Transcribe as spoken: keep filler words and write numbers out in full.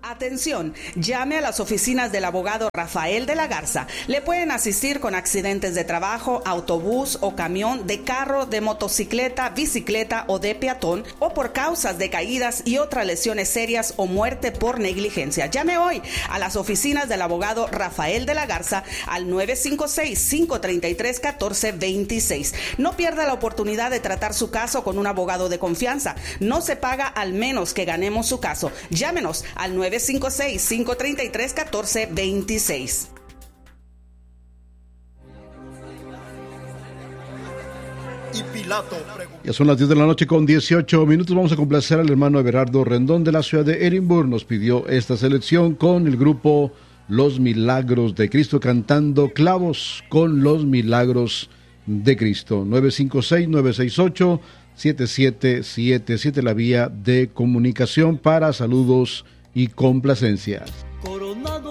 Atención, llame a las oficinas del abogado Rafael de la Garza. Le pueden asistir con accidentes de trabajo, autobús o camión, de carro, de motocicleta, bicicleta o de peatón, o por causas de caídas y otras lesiones serias o muerte por negligencia. Llame hoy a las oficinas del abogado Rafael de la Garza al nueve cinco seis, cinco tres tres, uno cuatro dos seis. No pierda la oportunidad de tratar su caso con un abogado de confianza. No se paga al menos que ganemos su caso. Llámenos al nueve cinco seis, cinco tres tres, uno cuatro dos seis. Ya son las diez de la noche con dieciocho minutos. Vamos a complacer al hermano Everardo Rendón de la ciudad de Edimburgo. Nos pidió esta selección con el grupo Los Milagros de Cristo, cantando Clavos con los Milagros de Cristo. nueve cinco seis, nueve seis ocho, siete siete siete siete, la vía de comunicación para saludos y complacencias.